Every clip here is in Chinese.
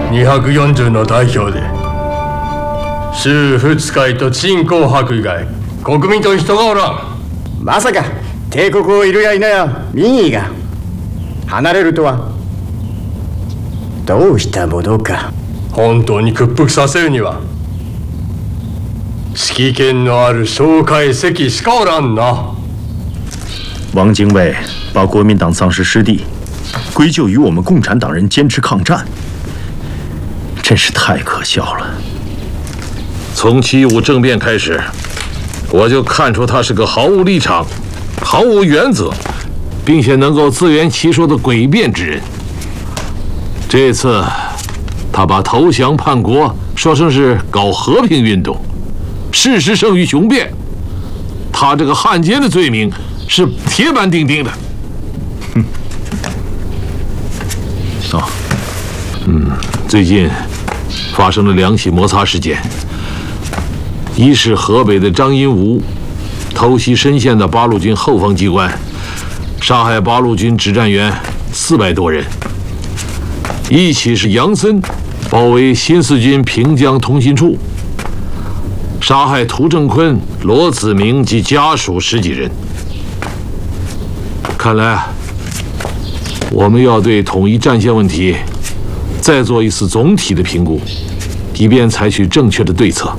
240の代表で週2日と鎮江博以外国民と人がおらん。 まさか帝国をいるやいなや民意が離れるとは。どうしたものか。 本当に屈服させるには指揮権のある蒋介石しかおらんな。 汪精卫把国民党丧失失地归咎于我们共产党人坚持抗战，真是太可笑了。 从7.5政变开始，我就看出他是个毫无立场、毫无原则，并且能够自圆其说的诡辩之人。这次，他把投降叛国说成是搞和平运动，事实胜于雄辩。他这个汉奸的罪名是铁板钉钉的。最近发生了2起摩擦事件，一是河北的张荫吾偷袭深县的八路军后方机关，杀害八路军指战员400多人；一起是杨森包围新四军平江通信处，杀害涂正坤、罗子明及家属10几人。看来我们要对统一战线问题再做一次总体的评估，以便采取正确的对策。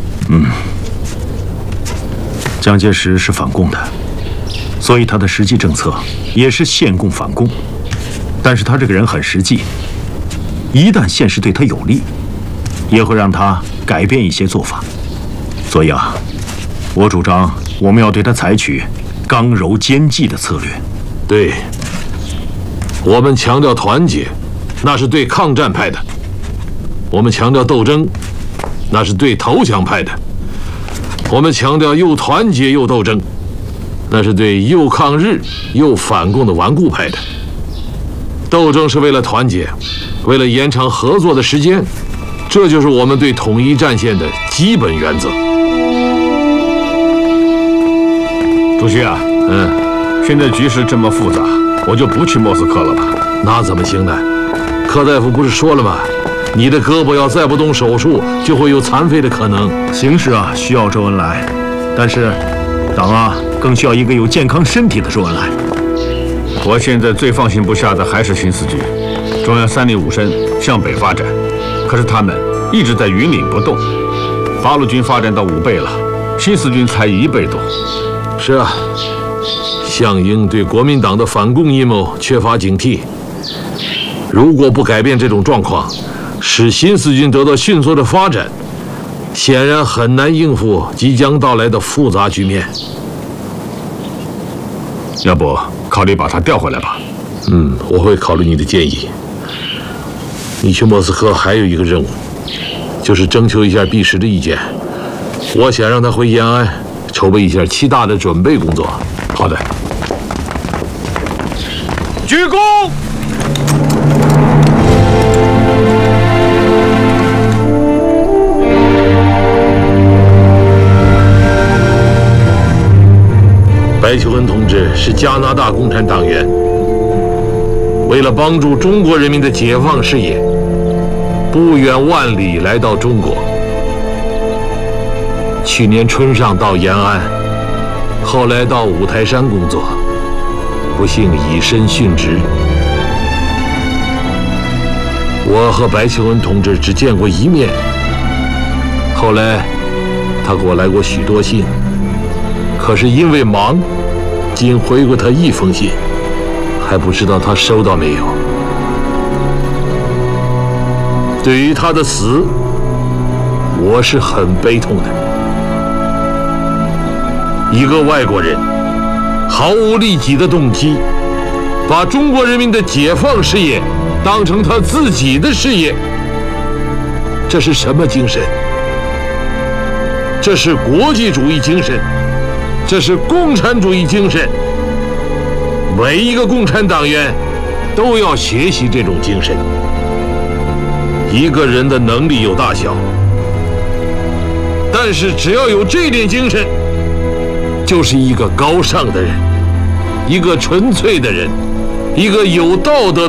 蒋介石是反共的，所以他的实际政策也是限共反共。但是他这个人很实际，一旦现实对他有利，也会让他改变一些做法。所以我主张我们要对他采取刚柔兼济的策略。 对，我们强调团结，那是对抗战派的；我们强调斗争，那是对投降派的；我们强调又团结又斗争，那是对又抗日又反共的顽固派的。斗争是为了团结，为了延长合作的时间，这就是我们对统一战线的基本原则。 主席啊，现在局势这么复杂，我就不去莫斯科了吧？ 那怎么行呢？柯大夫不是说了吗？你的胳膊要再不动手术，就会有残废的可能。 形势需要周恩来，但是党更需要一个有健康身体的周恩来。 我现在最放心不下的还是新四军，中央3令5申向北发展，可是他们一直在云岭不动。八路军发展到5倍了，新四军才1倍多。 是啊，项英对国民党的反共阴谋缺乏警惕。如果不改变这种状况，使新四军得到迅速的发展，显然很难应付即将到来的复杂局面。 要不考虑把他调回来吧？ 我会考虑你的建议。你去莫斯科还有一个任务，就是征求一下毕石的意见。我想让他回延安，筹备一下7大的准备工作。 好的。 鞠躬。白求恩同志是加拿大共产党员，为了帮助中国人民的解放事业，不远万里来到中国。去年春上到延安，后来到五台山工作，不幸以身殉职。我和白求恩同志只见过一面，后来他给我来过许多信，可是因为忙，仅回过他1封信，还不知道他收到没有。对于他的死，我是很悲痛的。一个外国人毫无利己的动机，把中国人民的解放事业当成他自己的事业，这是什么精神？这是国际主义精神，这是共产主义精神。每一个共产党员都要学习这种精神。一个人的能力有大小，但是只要有这点精神，就是一个高尚的人，一个纯粹的人，一个有道德